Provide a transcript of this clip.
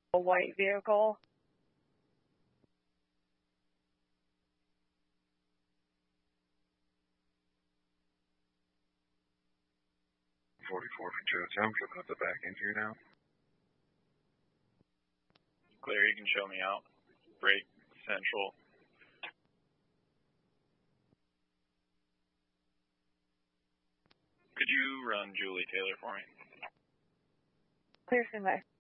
a white vehicle. For Joe Town, can put the back in here now. Clear, you can show me out. Break central. Could you run Julie Taylor for me? Clear standby.